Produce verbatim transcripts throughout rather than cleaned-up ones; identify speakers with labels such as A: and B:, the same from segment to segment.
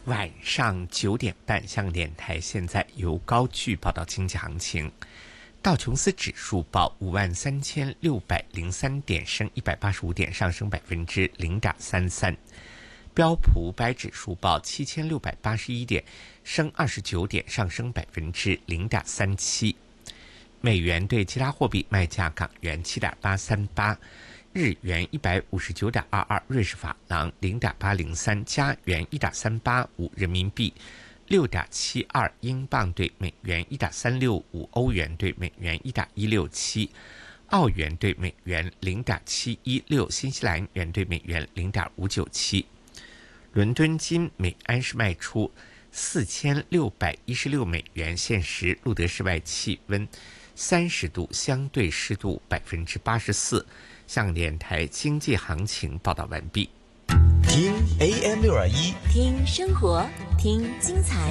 A: 晚上九点半，香港电台现在由高聚报道经济行情。道琼斯指数报五万三千六百零三点，升一百八十五点，上升百分之零点三三。标普五百指数报七千六百八十一点，升二十九点，上升百分之零点三七。美元对其他货币卖价：港元七点八三八。日元一百五十九点二二，瑞士法郎零点八零三，加元一点三八五，人民币六点七二，英镑对美元一点三六五，欧元对美元一点一六七，澳元对美元零点七一六，新西兰元对美元零点五九七。伦敦金每安士卖出四千六百一十六美元，现时录得室外气温三十度，相对湿度百分之八十四。香港电台经济行情报道完毕。
B: 听 A M 六二一，
C: 听生活，听精彩。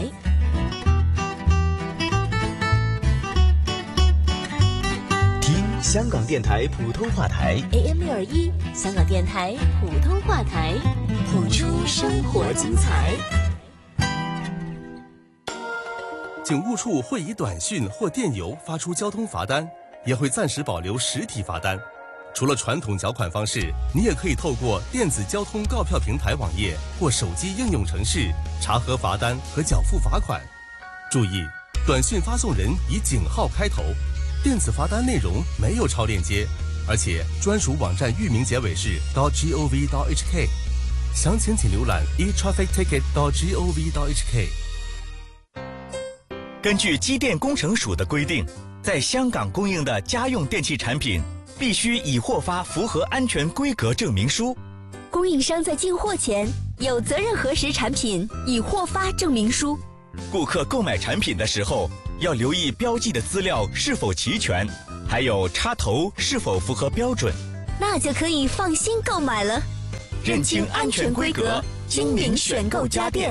B: 听香港电台普通话台
C: A M 六二一，香港电台普通话台，谱出生活精彩。
D: 警务处会以短讯或电邮发出交通罚单，也会暂时保留实体罚单。除了传统缴款方式，你也可以透过电子交通告票平台网页或手机应用程式查核罚单和缴付罚款。注意，短讯发送人以井号开头，电子罚单内容没有超链接，而且专属网站域名结尾是 .gov.hk。详情请浏览 e traffic ticket dot gov dot h k。
B: 根据机电工程署的规定，在香港供应的家用电器产品必须已获发符合安全规格证明书。
C: 供应商在进货前有责任核实产品已获发证明书。
B: 顾客购买产品的时候要留意标记的资料是否齐全，还有插头是否符合标准，
C: 那就可以放心购买了。
B: 认清安全规格，精明选购家电。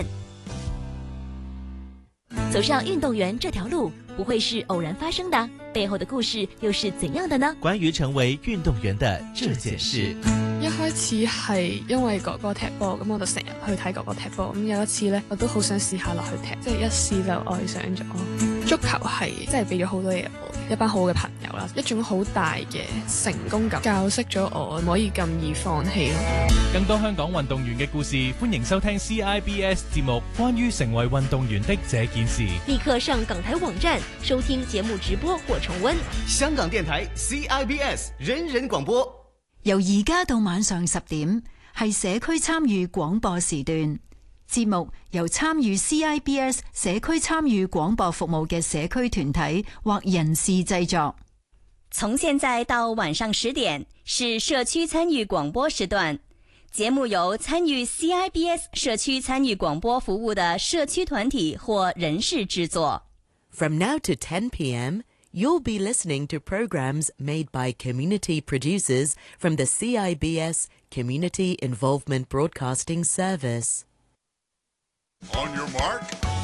C: 走上运动员这条路不会是偶然发生的，背后的故事又是怎样的呢？
E: 關於成為運動員的這件事，
F: 一開始係因為哥哥踢波，咁我就成日去睇哥哥踢波。咁有一次呢，我都好想試下落去踢，即係一試就愛上咗。足球係真係俾咗好多嘢我，一班好嘅朋友啦，一種好大嘅成功感，教識咗我唔可以咁易放棄咯。
G: 更多香港運動員嘅故事，歡迎收聽 C I B S 節目《關於成為運動員的這件事》。
C: 立刻上港台網站收聽節目直播或重溫。
H: 香港電台 C I B S 人人廣播，
I: 由而家到晚上十點係社區參與廣播時段。節目由參與 C I B S 社區參與廣播服務嘅社區團體或人士製作。
J: 從現在到晚上十點是社區參與廣播時段，節目由參與 C I B S 社區參與廣播服務的社區團體或人士製作。
K: From now to ten p.m., you'll be listening to programs made by community producers from the C I B S Community Involvement Broadcasting Service.
L: On your mark,